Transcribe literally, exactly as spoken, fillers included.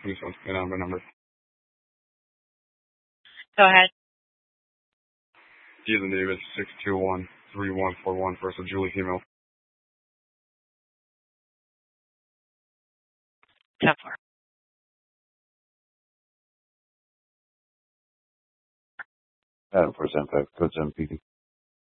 Please once again on the number. Go ahead. Ethan Davis, six two one, three one four one, first of Julie female. ten four. Adam four seven five, code seven P D.